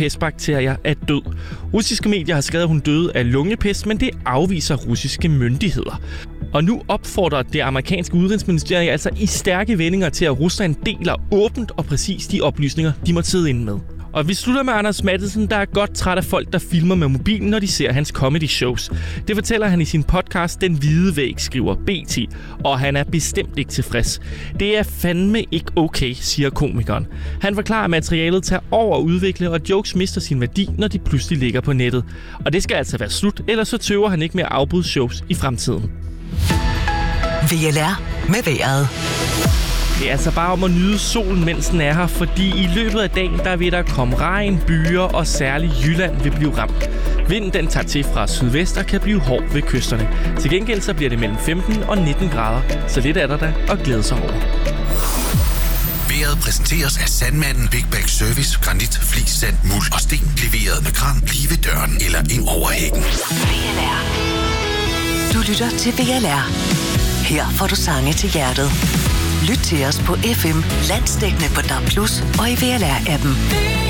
pestbakterier er død. Russiske medier har skrevet, at hun døde af lungepest, men det afviser russiske myndigheder. Og nu opfordrer det amerikanske udenrigsministerium altså i stærke vendinger til, at Rusland deler åbent og præcis de oplysninger, de måtte sidde inde med. Og vi slutter med Anders Matthesen, der er godt træt af folk, der filmer med mobilen, når de ser hans comedy shows. Det fortæller han i sin podcast Den Hvide Væg, skriver BT, og han er bestemt ikke tilfreds. Det er fandme ikke okay, siger komikeren. Han forklarer, at materialet tager over at udvikle, og jokes mister sin værdi, når de pludselig ligger på nettet. Og det skal altså være slut, ellers så tøver han ikke med at afbryde shows i fremtiden. VLR med vejret. Det er altså bare om at nyde solen, mens den er her, fordi i løbet af dagen, der vil der komme regn, byer, og særligt Jylland vil blive ramt. Vinden den tager til fra sydvest og kan blive hård ved kysterne. Til gengæld så bliver det mellem 15 og 19 grader, så lidt er der da at glæde sig over. Vejret præsenteres af Sandmanden Big Bag Service, granit, flis, sand, muld og sten, leveret med kran, lige ved døren eller ind over hækken. VLR. Du lytter til VLR. Her får du sange til hjertet. Lyt til os på FM, landsdækkende på DAB+ og i VLR-appen.